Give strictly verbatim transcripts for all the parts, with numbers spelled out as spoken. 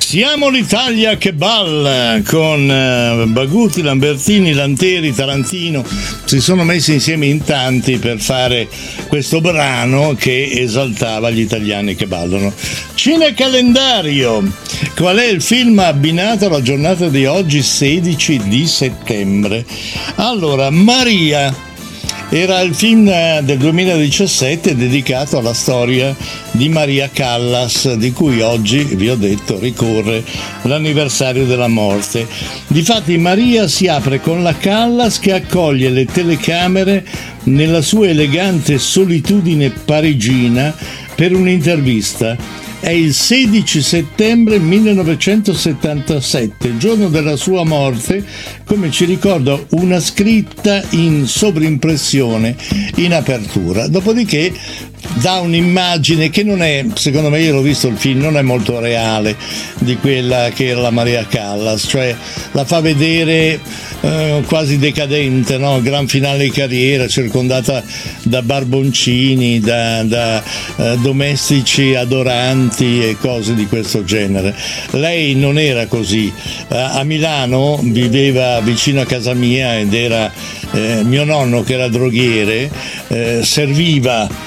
Siamo l'Italia che balla con uh, Baguti, Lambertini, Lanteri, Tarantino. Si sono messi insieme in tanti per fare questo brano che esaltava gli italiani che ballano. Cinecalendario. Qual è il film abbinato alla giornata di oggi, sedici di settembre? Allora, Maria era il film del duemiladiciassette dedicato alla storia di Maria Callas, di cui oggi, vi ho detto, ricorre l'anniversario della morte. Difatti Maria si apre con la Callas che accoglie le telecamere nella sua elegante solitudine parigina per un'intervista. È il sedici settembre millenovecentosettantasette, giorno della sua morte, come ci ricorda una scritta in sovrimpressione in apertura. Dopodiché dà un'immagine che non è, secondo me, io l'ho visto il film, non è molto reale di quella che era la Maria Callas, cioè la fa vedere eh, quasi decadente, no? Gran finale di carriera, circondata da barboncini, da, da eh, domestici adoranti e cose di questo genere. Lei non era così. Eh, a Milano viveva vicino a casa mia ed era eh, mio nonno, che era droghiere, eh, serviva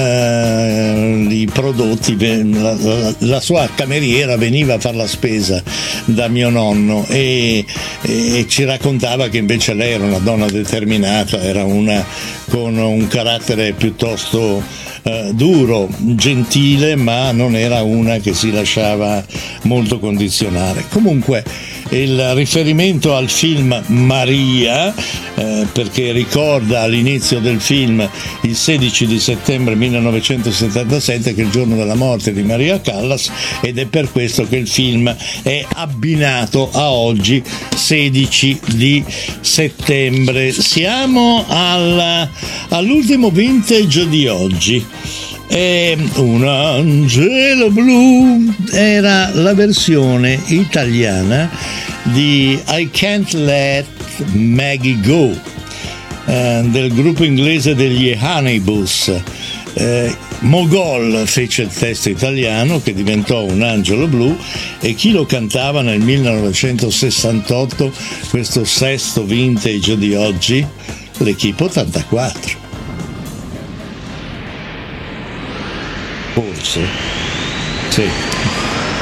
Uh, i prodotti, la, la, la sua cameriera veniva a fare la spesa da mio nonno e, e ci raccontava che invece lei era una donna determinata, era una con un carattere piuttosto uh, duro, gentile, ma non era una che si lasciava molto condizionare. Comunque il riferimento al film Maria, eh, perché ricorda all'inizio del film il sedici di settembre millenovecentosettantasette, che è il giorno della morte di Maria Callas, ed è per questo che il film è abbinato a oggi, sedici di settembre. Siamo alla, all'ultimo vintage di oggi. E un angelo blu era la versione italiana di I Can't Let Maggie Go, eh, del gruppo inglese degli Honeybus. eh, Mogol fece il testo italiano, che diventò Un angelo blu, e chi lo cantava nel millenovecentosessantotto, questo sesto vintage di oggi? L'Equipe ottantaquattro. Forse sì.